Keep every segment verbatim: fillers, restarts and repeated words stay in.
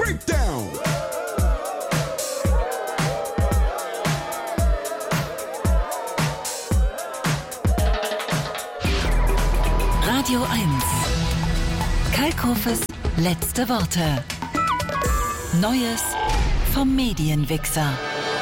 Breakdown. Radio eins. Kalkhofes letzte Worte. Neues vom Medienwichser.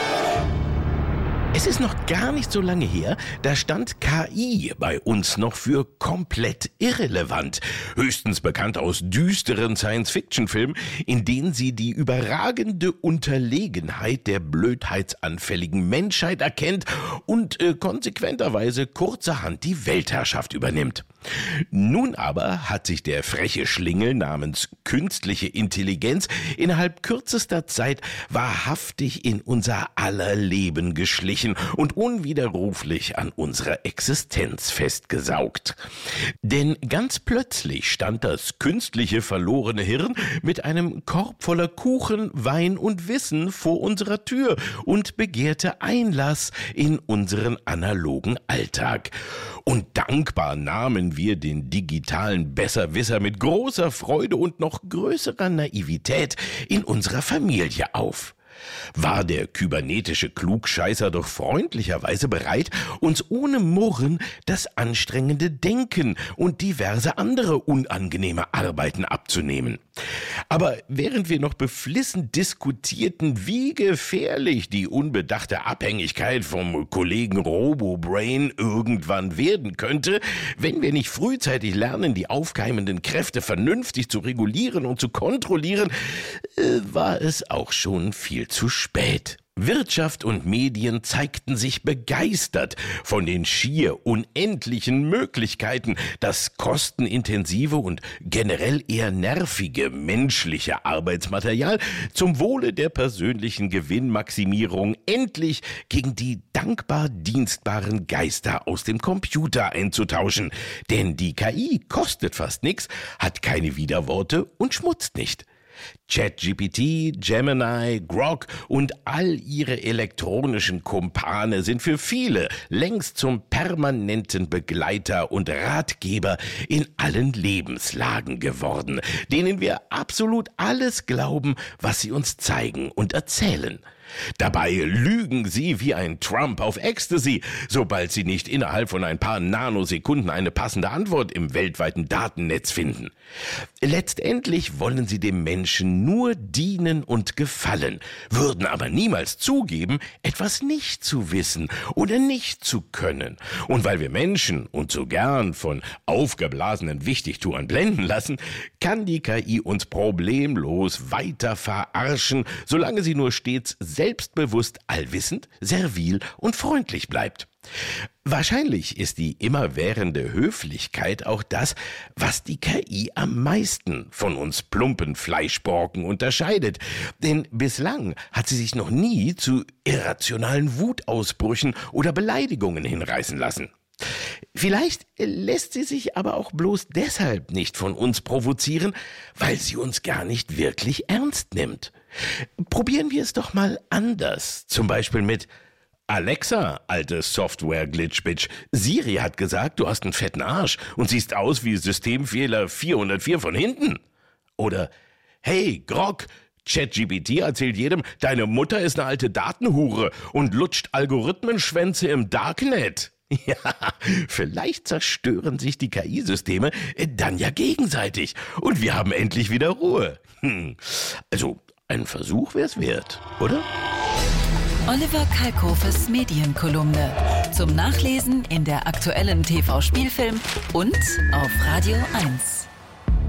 Es ist noch gar nicht so lange her, da stand K I bei uns noch für komplett irrelevant. Höchstens bekannt aus düsteren Science-Fiction-Filmen, in denen sie die überragende Unterlegenheit der blödheitsanfälligen Menschheit erkennt und äh, konsequenterweise kurzerhand die Weltherrschaft übernimmt. Nun aber hat sich der freche Schlingel namens künstliche Intelligenz innerhalb kürzester Zeit wahrhaftig in unser aller Leben geschlichen und unwiderruflich an unserer Existenz festgesaugt. Denn ganz plötzlich stand das künstliche verlorene Hirn mit einem Korb voller Kuchen, Wein und Wissen vor unserer Tür und begehrte Einlass in unseren analogen Alltag. Und dankbar nahmen wir den digitalen Besserwisser mit großer Freude und noch größerer Naivität in unserer Familie auf. War der kybernetische Klugscheißer doch freundlicherweise bereit, uns ohne Murren das anstrengende Denken und diverse andere unangenehme Arbeiten abzunehmen. Aber während wir noch beflissen diskutierten, wie gefährlich die unbedachte Abhängigkeit vom Kollegen Robo-Brain irgendwann werden könnte, wenn wir nicht frühzeitig lernen, die aufkeimenden Kräfte vernünftig zu regulieren und zu kontrollieren, äh, war es auch schon viel zu spät. Wirtschaft und Medien zeigten sich begeistert von den schier unendlichen Möglichkeiten, das kostenintensive und generell eher nervige menschliche Arbeitsmaterial zum Wohle der persönlichen Gewinnmaximierung endlich gegen die dankbar dienstbaren Geister aus dem Computer einzutauschen. Denn die K I kostet fast nichts, hat keine Widerworte und schmutzt nicht. ChatGPT, Gemini, Grok und all ihre elektronischen Kumpane sind für viele längst zum permanenten Begleiter und Ratgeber in allen Lebenslagen geworden, denen wir absolut alles glauben, was sie uns zeigen und erzählen. Dabei lügen sie wie ein Trump auf Ecstasy, sobald sie nicht innerhalb von ein paar Nanosekunden eine passende Antwort im weltweiten Datennetz finden. Letztendlich wollen sie dem Menschen nur dienen und gefallen, würden aber niemals zugeben, etwas nicht zu wissen oder nicht zu können. Und weil wir Menschen uns so gern von aufgeblasenen Wichtigtuern blenden lassen, kann die K I uns problemlos weiter verarschen, solange sie nur stets selbstbewusst, allwissend, servil und freundlich bleibt. Wahrscheinlich ist die immerwährende Höflichkeit auch das, was die K I am meisten von uns plumpen Fleischborken unterscheidet. Denn bislang hat sie sich noch nie zu irrationalen Wutausbrüchen oder Beleidigungen hinreißen lassen. Vielleicht lässt sie sich aber auch bloß deshalb nicht von uns provozieren, weil sie uns gar nicht wirklich ernst nimmt. Probieren wir es doch mal anders. Zum Beispiel mit: Alexa, alte Software-Glitchbitch, Siri hat gesagt, du hast einen fetten Arsch und siehst aus wie Systemfehler vierhundertvier von hinten. Oder: Hey, Grok, ChatGPT erzählt jedem, deine Mutter ist eine alte Datenhure und lutscht Algorithmenschwänze im Darknet. Ja, vielleicht zerstören sich die K I-Systeme dann ja gegenseitig und wir haben endlich wieder Ruhe. Hm. Also, ein Versuch wär's wert, oder? Oliver Kalkhofes Medienkolumne. Zum Nachlesen in der aktuellen T V-Spielfilm und auf Radio eins.